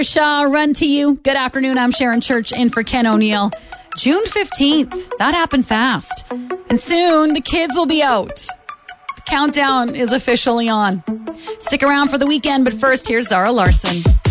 Heather Shaw, Run to You. Good afternoon. I'm Sharon Church in for Ken O'Neill. June 15th. That happened fast. And soon the kids will be out. The countdown is officially on. Stick around for the weekend, but first, here's Zara Larson.